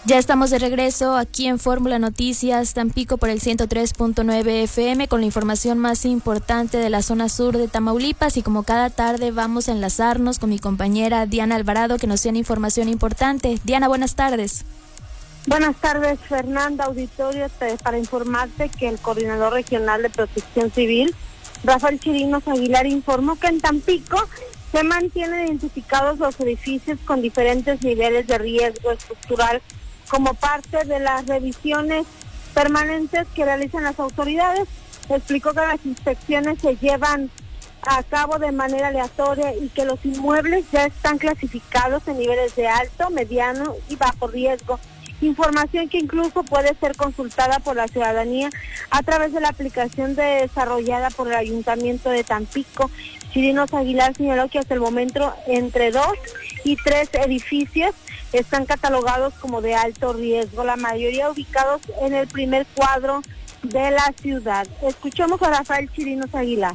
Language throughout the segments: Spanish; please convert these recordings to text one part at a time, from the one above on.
Ya estamos de regreso aquí en Fórmula Noticias Tampico por el 103.9 FM con la información más importante de la zona sur de Tamaulipas, y como cada tarde vamos a enlazarnos con mi compañera Diana Alvarado que nos tiene información importante. Diana, buenas tardes. Buenas tardes, Fernanda, auditorio, para informarte que el Coordinador Regional de Protección Civil, Rafael Chirinos Aguilar, informó que en Tampico se mantienen identificados los edificios con diferentes niveles de riesgo estructural como parte de las revisiones permanentes que realizan las autoridades. Explicó que las inspecciones se llevan a cabo de manera aleatoria y que los inmuebles ya están clasificados en niveles de alto, mediano y bajo riesgo. Información que incluso puede ser consultada por la ciudadanía a través de la aplicación desarrollada por el Ayuntamiento de Tampico. Chirinos Aguilar señaló que hasta el momento entre 2 y 3 edificios están catalogados como de alto riesgo, la mayoría ubicados en el primer cuadro de la ciudad. Escuchemos a Rafael Chirinos Aguilar.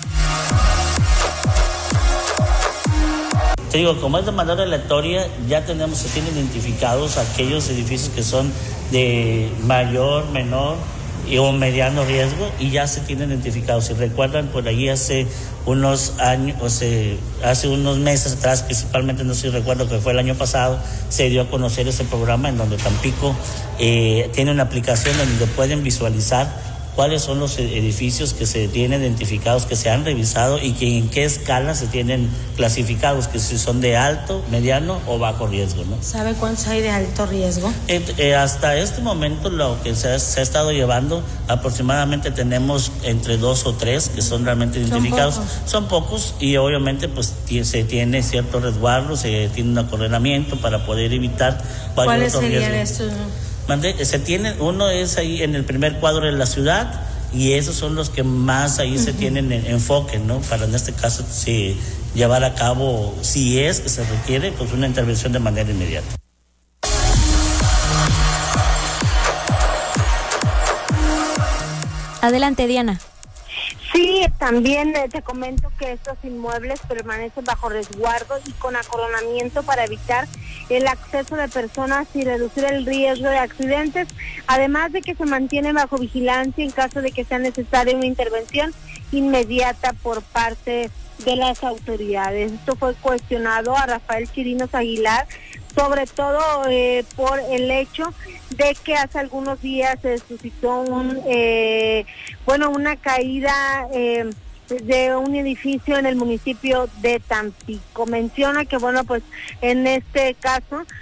Te digo, como es de manera aleatoria, ya se tienen identificados aquellos edificios que son de mayor, menor o mediano riesgo, y ya se tienen identificados. Si recuerdan, por ahí hace unos años, hace unos meses atrás, principalmente, no sé si recuerdo que fue el año pasado, se dio a conocer ese programa en donde Tampico tiene una aplicación donde pueden visualizar cuáles son los edificios que se tienen identificados, que se han revisado y que en qué escala se tienen clasificados, que si son de alto, mediano o bajo riesgo, ¿no? ¿Sabe cuántos hay de alto riesgo? Hasta este momento lo que se ha estado llevando, aproximadamente tenemos entre 2 o 3 que son realmente identificados. Son pocos y obviamente pues se tiene cierto resguardo, se tiene un acorralamiento para poder evitar ¿Cuáles serían estos? Se tiene, uno es ahí en el primer cuadro de la ciudad, y esos son los que más ahí se tienen en enfoque, ¿no? Para en este caso llevar a cabo, si es que se requiere, pues una intervención de manera inmediata. Adelante, Diana. Sí, también te comento que estos inmuebles permanecen bajo resguardo y con acorralamiento para evitar el acceso de personas y reducir el riesgo de accidentes, además de que se mantienen bajo vigilancia en caso de que sea necesaria una intervención inmediata por parte de las autoridades. Esto fue cuestionado a Rafael Chirinos Aguilar, sobre todo por el hecho de que hace algunos días se suscitó una caída de un edificio en el municipio de Tampico. Menciona que pues en este caso